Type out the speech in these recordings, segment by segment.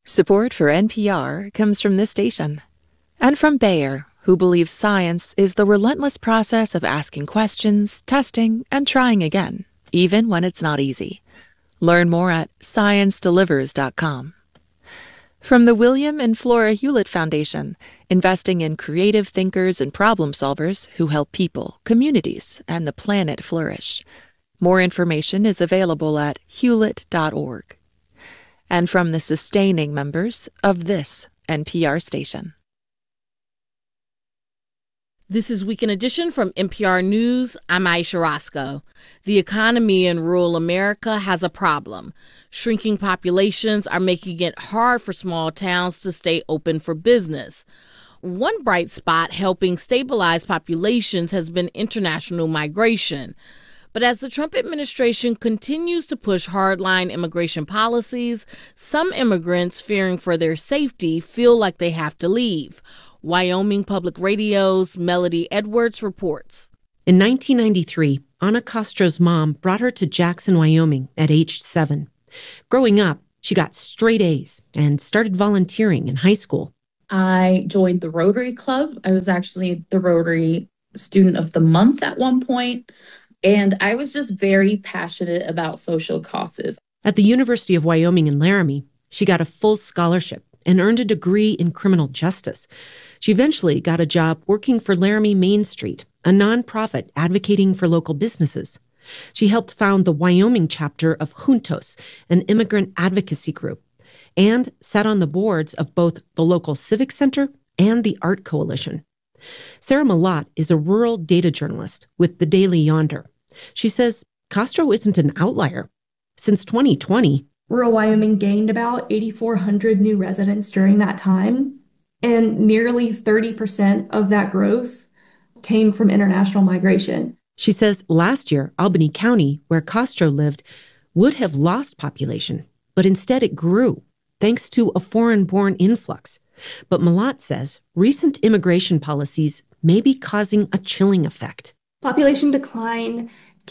Support for NPR comes from this station and from Bayer, who believes science is the relentless process of asking questions, testing, and trying again, even when it's not easy. Learn more at sciencedelivers.com. From the William and Flora Hewlett Foundation, investing in creative thinkers and problem solvers who help people, communities, and the planet flourish. More information is available at hewlett.org. And from the sustaining members of this NPR station. This is Weekend Edition from NPR News. I'm Aisha Roscoe. The economy in rural America has a problem. Shrinking populations are making it hard for small towns to stay open for business. One bright spot helping stabilize populations has been international migration. But as the Trump administration continues to push hardline immigration policies, some immigrants, fearing for their safety, feel like they have to leave. Wyoming Public Radio's Melody Edwards reports. In 1993, Ana Castro's mom brought her to Jackson, Wyoming at age 7. Growing up, she got straight A's and started volunteering in high school. I joined the Rotary Club. I was actually the Rotary Student of the Month at one point. And I was just very passionate about social causes. At the University of Wyoming in Laramie, she got a full scholarship and earned a degree in criminal justice. She eventually got a job working for Laramie Main Street, a nonprofit advocating for local businesses. She helped found the Wyoming chapter of Juntos, an immigrant advocacy group, and sat on the boards of both the local civic center and the Art Coalition. Sarah Malott is a rural data journalist with the Daily Yonder. She says Castro isn't an outlier. Since 2020, rural Wyoming gained about 8,400 new residents during that time, and nearly 30% of that growth came from international migration. She says last year, Albany County, where Castro lived, would have lost population, but instead it grew, thanks to a foreign-born influx. But Malott says recent immigration policies may be causing a chilling effect. Population decline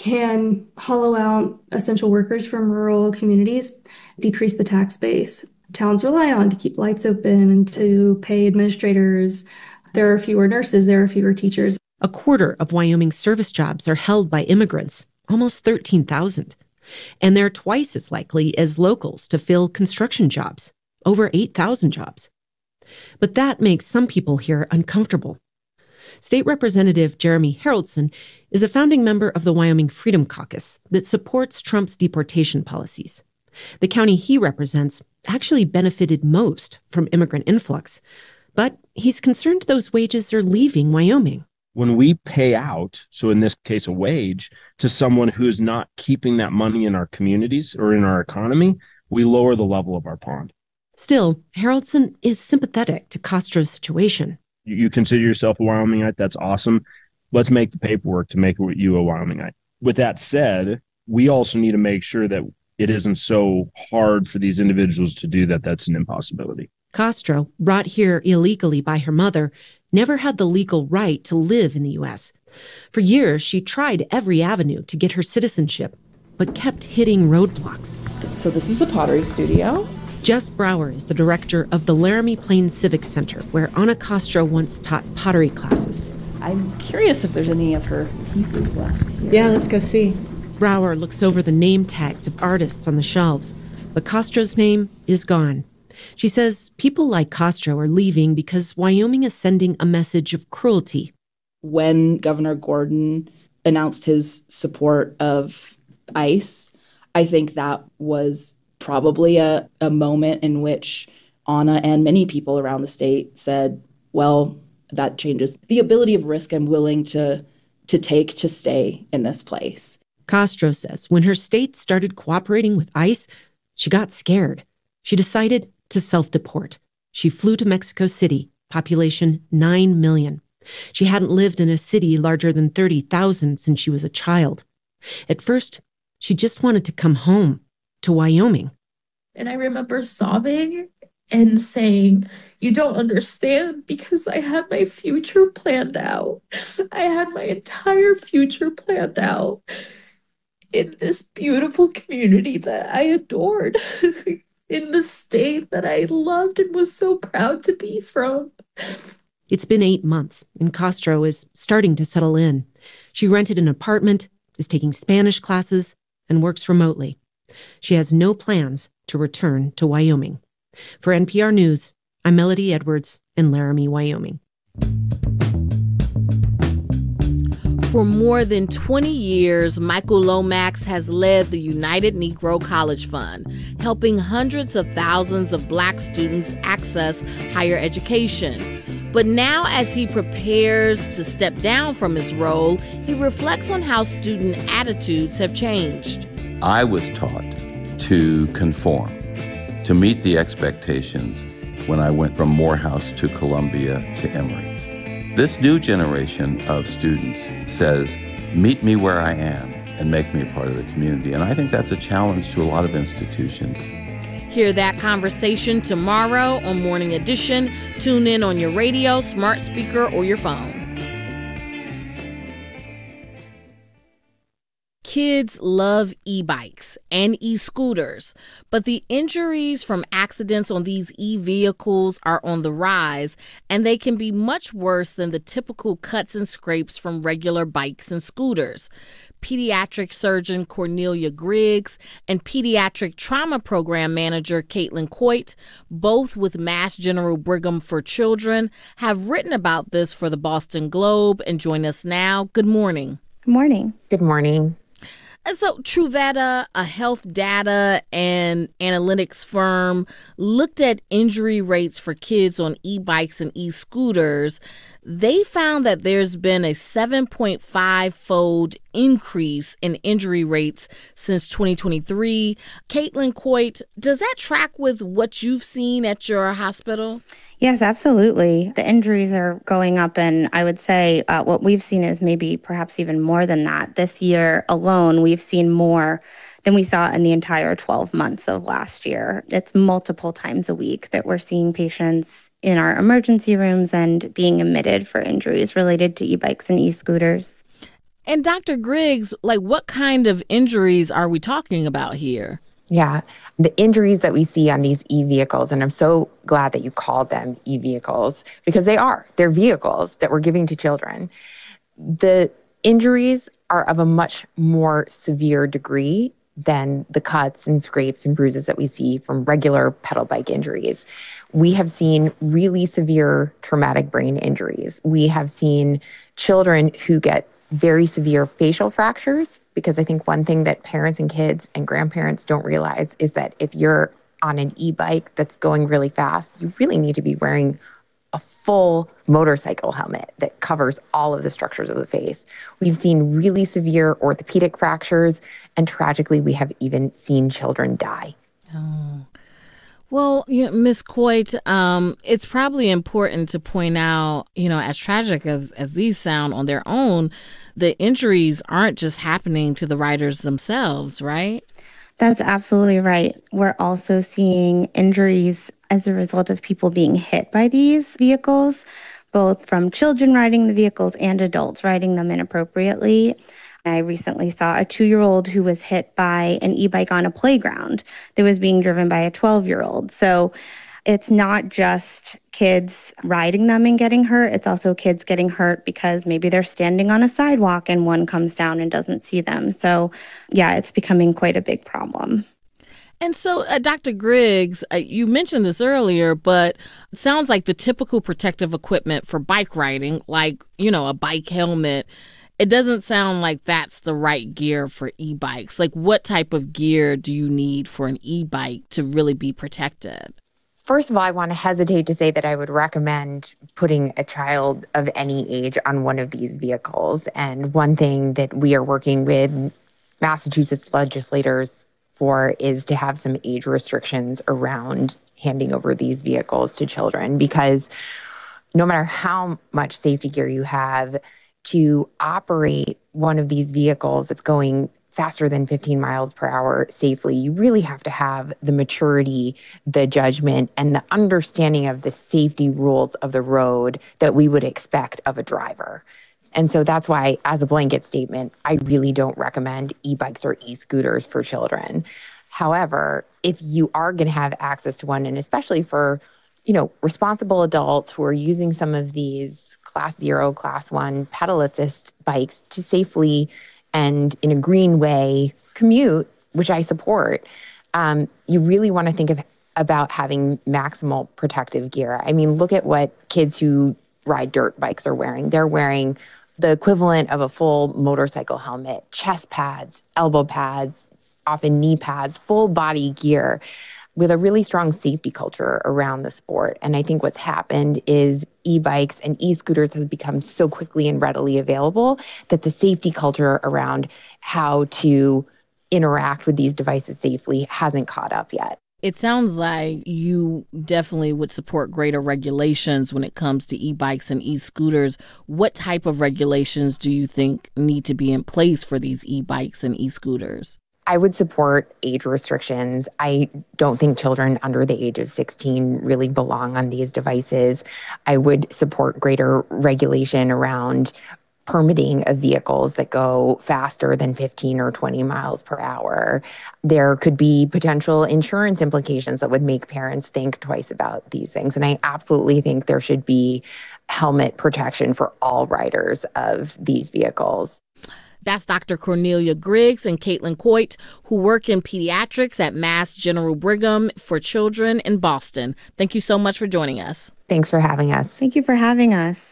can hollow out essential workers from rural communities, decrease the tax base. Towns rely on to keep lights open and to pay administrators. There are fewer nurses, there are fewer teachers. A quarter of Wyoming's service jobs are held by immigrants, almost 13,000. And they're twice as likely as locals to fill construction jobs, over 8,000 jobs. But that makes some people here uncomfortable. State Representative Jeremy Haroldson is a founding member of the Wyoming Freedom Caucus that supports Trump's deportation policies. The county he represents actually benefited most from immigrant influx, but he's concerned those wages are leaving Wyoming. When we pay out, so in this case a wage, to someone who's not keeping that money in our communities or in our economy, we lower the level of our pond. Still, Haroldson is sympathetic to Castro's situation. You consider yourself a Wyomingite, that's awesome. Let's make the paperwork to make you a Wyomingite. With that said, we also need to make sure that it isn't so hard for these individuals to do that. That's an impossibility. Castro, brought here illegally by her mother, never had the legal right to live in the U.S. For years, she tried every avenue to get her citizenship, but kept hitting roadblocks. So this is the pottery studio. Jess Brower is the director of the Laramie Plains Civic Center, where Ana Castro once taught pottery classes. I'm curious if there's any of her pieces left here. Yeah, let's go see. Brower looks over the name tags of artists on the shelves, but Castro's name is gone. She says people like Castro are leaving because Wyoming is sending a message of cruelty. When Governor Gordon announced his support of ICE, I think that was probably a moment in which Ana and many people around the state said, well, that changes the ability of risk I'm willing to take to stay in this place. Castro says when her state started cooperating with ICE, she got scared. She decided to self-deport. She flew to Mexico City, population 9 million. She hadn't lived in a city larger than 30,000 since she was a child. At first, she just wanted to come home, to Wyoming. And I remember sobbing and saying, you don't understand, because I had my future planned out. I had my entire future planned out in this beautiful community that I adored. in the state that I loved and was so proud to be from. It's been 8 months, and Castro is starting to settle in. She rented an apartment, is taking Spanish classes, and works remotely. She has no plans to return to Wyoming. For NPR News, I'm Melody Edwards in Laramie, Wyoming. For more than 20 years, Michael Lomax has led the United Negro College Fund, helping hundreds of thousands of Black students access higher education. But now, as he prepares to step down from his role, he reflects on how student attitudes have changed. I was taught to conform, to meet the expectations when I went from Morehouse to Columbia to Emory. This new generation of students says, meet me where I am and make me a part of the community. And I think that's a challenge to a lot of institutions. Hear that conversation tomorrow on Morning Edition. Tune in on your radio, smart speaker, or your phone. Kids love e-bikes and e-scooters, but the injuries from accidents on these e-vehicles are on the rise, and they can be much worse than the typical cuts and scrapes from regular bikes and scooters. Pediatric surgeon Cornelia Griggs and pediatric trauma program manager Caitlin Coit, both with Mass General Brigham for Children, have written about this for the Boston Globe and join us now. Good morning. Good morning. Good morning. So Truveta, a health data and analytics firm, looked at injury rates for kids on e-bikes and e-scooters. They found that there's been a 7.5-fold increase in injury rates since 2023. Caitlin Coit, does that track with what you've seen at your hospital? Yes, absolutely. The injuries are going up, and I would say what we've seen is maybe perhaps even more than that. This year alone, we've seen more than we saw in the entire 12 months of last year. It's multiple times a week that we're seeing patients in our emergency rooms and being admitted for injuries related to e-bikes and e-scooters. And Dr. Griggs, what kind of injuries are we talking about here? Yeah, the injuries that we see on these e-vehicles, and I'm so glad that you called them e-vehicles, because they're vehicles that we're giving to children. The injuries are of a much more severe degree than the cuts and scrapes and bruises that we see from regular pedal bike injuries. We have seen really severe traumatic brain injuries. We have seen children who get very severe facial fractures, because I think one thing that parents and kids and grandparents don't realize is that if you're on an e-bike that's going really fast, you really need to be wearing a full motorcycle helmet that covers all of the structures of the face. We've seen really severe orthopedic fractures, and tragically, we have even seen children die. Oh. Well, Ms. Coit, it's probably important to point out, as tragic as these sound on their own, the injuries aren't just happening to the riders themselves, right? That's absolutely right. We're also seeing injuries as a result of people being hit by these vehicles, both from children riding the vehicles and adults riding them inappropriately. I recently saw a 2-year-old who was hit by an e-bike on a playground that was being driven by a 12-year-old. So it's not just kids riding them and getting hurt. It's also kids getting hurt because maybe they're standing on a sidewalk and one comes down and doesn't see them. So, yeah, it's becoming quite a big problem. And so, Dr. Griggs, you mentioned this earlier, but it sounds like the typical protective equipment for bike riding, a bike helmet, it doesn't sound like that's the right gear for e-bikes. What type of gear do you need for an e-bike to really be protected? First of all, I want to hesitate to say that I would recommend putting a child of any age on one of these vehicles. And one thing that we are working with Massachusetts legislators for is to have some age restrictions around handing over these vehicles to children, because no matter how much safety gear you have, to operate one of these vehicles that's going faster than 15 miles per hour safely, you really have to have the maturity, the judgment, and the understanding of the safety rules of the road that we would expect of a driver. And so that's why, as a blanket statement, I really don't recommend e-bikes or e-scooters for children. However, if you are going to have access to one, and especially for, responsible adults who are using some of these class 0, class 1 pedal assist bikes to safely and in a green way commute, which I support, you really want to think about having maximal protective gear. I mean, look at what kids who ride dirt bikes are wearing. They're wearing the equivalent of a full motorcycle helmet, chest pads, elbow pads, often knee pads, full body gear with a really strong safety culture around the sport. And I think what's happened is e-bikes and e-scooters has become so quickly and readily available that the safety culture around how to interact with these devices safely hasn't caught up yet. It sounds like you definitely would support greater regulations when it comes to e-bikes and e-scooters. What type of regulations do you think need to be in place for these e-bikes and e-scooters? I would support age restrictions. I don't think children under the age of 16 really belong on these devices. I would support greater regulation around permitting of vehicles that go faster than 15 or 20 miles per hour. There could be potential insurance implications that would make parents think twice about these things. And I absolutely think there should be helmet protection for all riders of these vehicles. That's Dr. Cornelia Griggs and Caitlin Coit, who work in pediatrics at Mass General Brigham for Children in Boston. Thank you so much for joining us. Thanks for having us. Thank you for having us.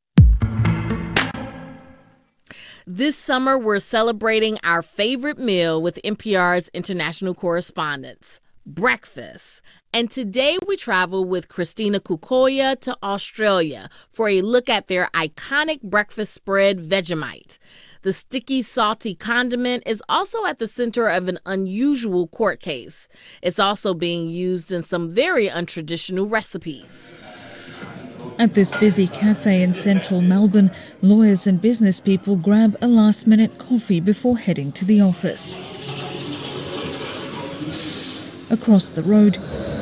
This summer, we're celebrating our favorite meal with NPR's international correspondents, breakfast. And today we travel with Christina Kukoya to Australia for a look at their iconic breakfast spread, Vegemite. The sticky, salty condiment is also at the center of an unusual court case. It's also being used in some very untraditional recipes. At this busy cafe in central Melbourne, lawyers and business people grab a last-minute coffee before heading to the office. Across the road,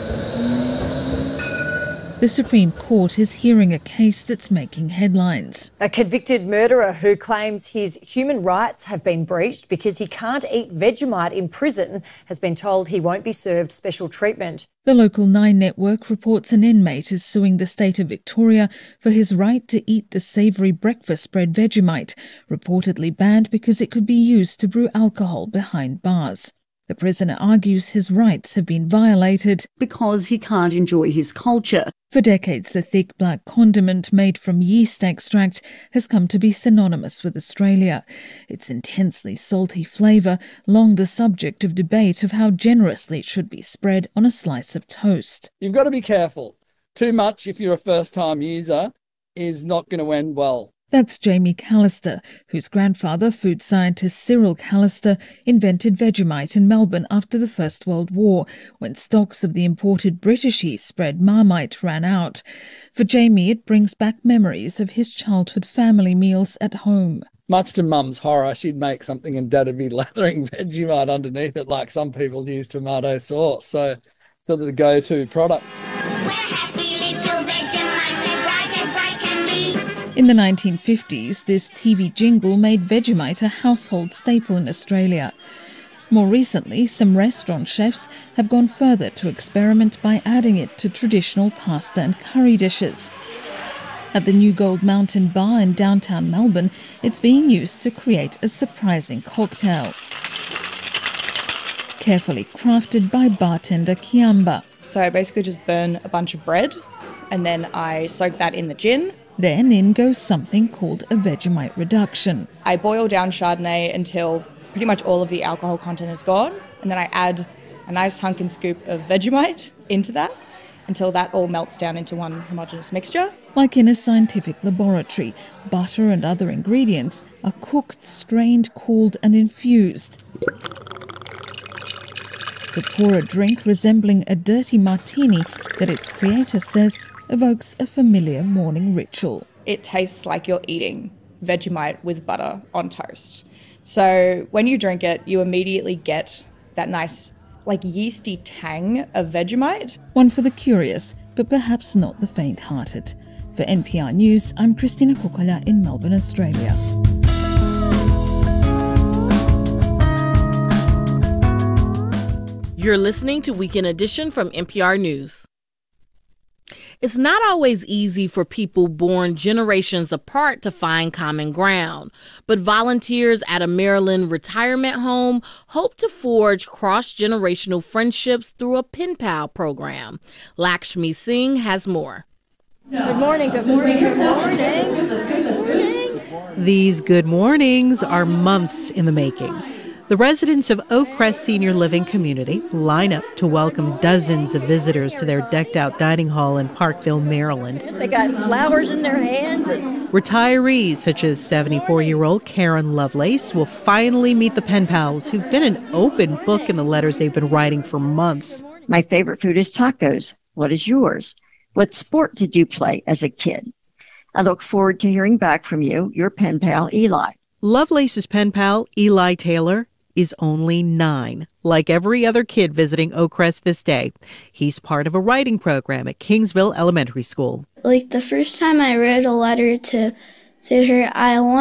the Supreme Court is hearing a case that's making headlines. A convicted murderer who claims his human rights have been breached because he can't eat Vegemite in prison has been told he won't be served special treatment. The local 9 network reports an inmate is suing the state of Victoria for his right to eat the savoury breakfast spread Vegemite, reportedly banned because it could be used to brew alcohol behind bars. The prisoner argues his rights have been violated because he can't enjoy his culture. For decades, the thick black condiment made from yeast extract has come to be synonymous with Australia. Its intensely salty flavour, long the subject of debate of how generously it should be spread on a slice of toast. You've got to be careful. Too much, if you're a first-time user, is not going to end well. That's Jamie Callister, whose grandfather, food scientist Cyril Callister, invented Vegemite in Melbourne after the First World War, when stocks of the imported British yeast spread Marmite ran out. For Jamie, it brings back memories of his childhood family meals at home. Much to Mum's horror, she'd make something and Dad would be lathering Vegemite underneath it like some people use tomato sauce. So it's the go-to product. In the 1950s, this TV jingle made Vegemite a household staple in Australia. More recently, some restaurant chefs have gone further to experiment by adding it to traditional pasta and curry dishes. At the New Gold Mountain Bar in downtown Melbourne, it's being used to create a surprising cocktail. Carefully crafted by bartender Kiamba. So I basically just burn a bunch of bread and then I soak that in the gin. Then in goes something called a Vegemite reduction. I boil down Chardonnay until pretty much all of the alcohol content is gone, and then I add a nice hunk and scoop of Vegemite into that until that all melts down into one homogeneous mixture. Like in a scientific laboratory, butter and other ingredients are cooked, strained, cooled and infused. To pour a drink resembling a dirty martini that its creator says evokes a familiar morning ritual. It tastes like you're eating Vegemite with butter on toast. So when you drink it, you immediately get that nice, yeasty tang of Vegemite. One for the curious, but perhaps not the faint-hearted. For NPR News, I'm Christina Kukoya in Melbourne, Australia. You're listening to Weekend Edition from NPR News. It's not always easy for people born generations apart to find common ground, but volunteers at a Maryland retirement home hope to forge cross-generational friendships through a pen pal program. Lakshmi Singh has more. Good morning, good morning, good morning. Good morning. These good mornings are months in the making. The residents of Oak Crest Senior Living Community line up to welcome dozens of visitors to their decked-out dining hall in Parkville, Maryland. They got flowers in their hands. Retirees such as 74-year-old Karen Lovelace will finally meet the pen pals who've been an open book in the letters they've been writing for months. My favorite food is tacos. What is yours? What sport did you play as a kid? I look forward to hearing back from you, your pen pal, Eli. Lovelace's pen pal, Eli Taylor, is only 9. Like every other kid visiting Oak Crest this day, he's part of a writing program at Kingsville Elementary School. Like the first time I wrote a letter to her,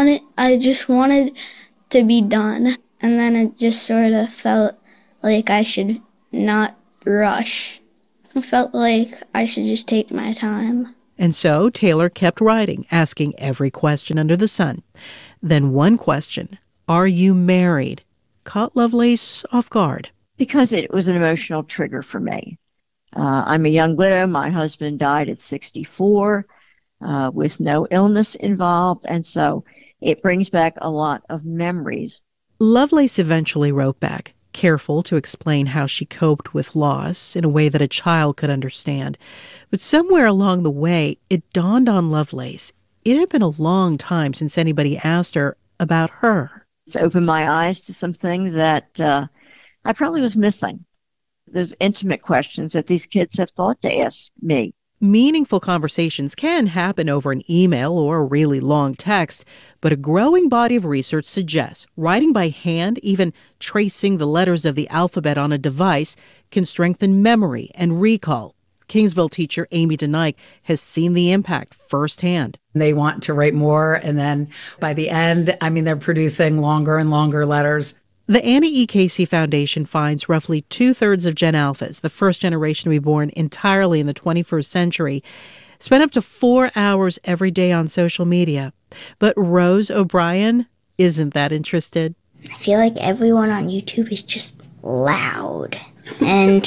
I just wanted to be done. And then it just sort of felt like I should not rush. I felt like I should just take my time. And so Taylor kept writing, asking every question under the sun. Then one question, are you married? Caught Lovelace off guard. Because it was an emotional trigger for me. I'm a young widow. My husband died at 64 with no illness involved. And so it brings back a lot of memories. Lovelace eventually wrote back, careful to explain how she coped with loss in a way that a child could understand. But somewhere along the way, it dawned on Lovelace it had been a long time since anybody asked her about her. It's opened my eyes to some things that I probably was missing. Those intimate questions that these kids have thought to ask me. Meaningful conversations can happen over an email or a really long text, but a growing body of research suggests writing by hand, even tracing the letters of the alphabet on a device, can strengthen memory and recall. Kingsville teacher Amy DeNike has seen the impact firsthand. They want to write more, and then by the end, they're producing longer and longer letters. The Annie E. Casey Foundation finds roughly 2/3 of Gen Alphas, the first generation to be born entirely in the 21st century, spend up to 4 hours every day on social media. But Rose O'Brien isn't that interested. I feel like everyone on YouTube is just loud. And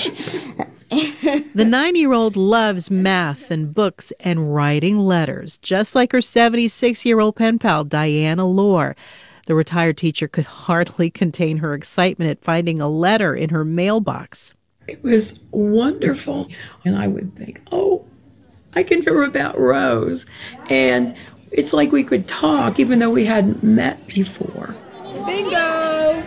the 9-year-old loves math and books and writing letters, just like her 76-year-old pen pal, Diana Lohr. The retired teacher could hardly contain her excitement at finding a letter in her mailbox. It was wonderful. And I would think, oh, I can hear about Rose. And it's like we could talk even though we hadn't met before. Bingo!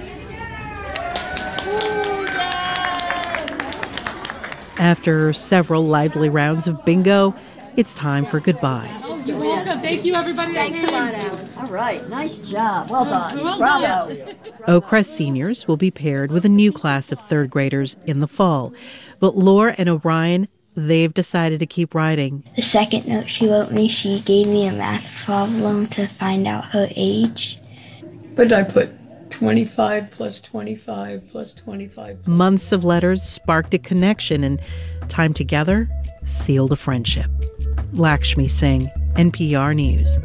After several lively rounds of bingo, it's time for goodbyes. You're welcome. Thank you, everybody. Thanks a lot, Alan. All right. Nice job. Well done. Bravo. Oak Crest seniors will be paired with a new class of third graders in the fall. But Lohr and O'Brien, they've decided to keep writing. The second note she wrote me, she gave me a math problem to find out her age. But I put 25 plus 25 plus 25. Months of letters sparked a connection, and time together sealed a friendship. Lakshmi Singh, NPR News.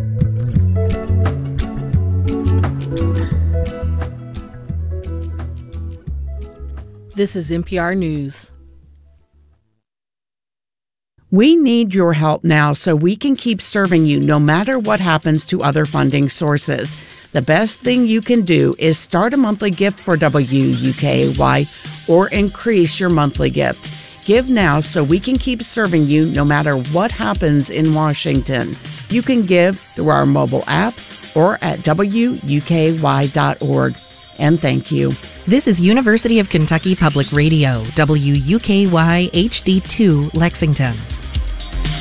This is NPR News. We need your help now so we can keep serving you no matter what happens to other funding sources. The best thing you can do is start a monthly gift for WUKY or increase your monthly gift. Give now so we can keep serving you no matter what happens in Washington. You can give through our mobile app or at WUKY.org. And thank you. This is University of Kentucky Public Radio, WUKY HD2 Lexington.